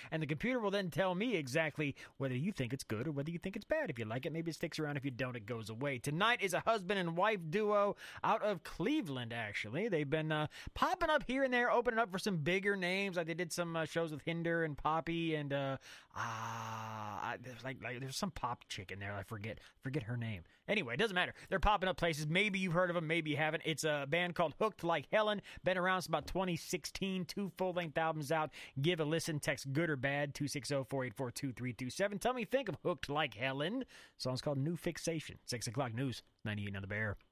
and the computer will then tell me exactly whether you think it's good or whether you think it's bad. If you like it, maybe it sticks around. If you don't, it goes away. Tonight is a husband and wife duo out of Cleveland, actually. They've been popping up here and there, opening up for some bigger names. Like they did some shows with Hinder and Poppy, and there's some pop chick in there. I forget her name. Anyway, it doesn't matter. They're popping up places. Maybe you've heard of them, maybe you haven't. It's a band called Hooked Like Helen. Been around since about 2016. 2 full-length albums out. Give a listen. Text good or bad 260-484-2327. Tell me you think of Hooked Like Helen. The song's called New Fixation. 6 o'clock news. 98 on the Bear.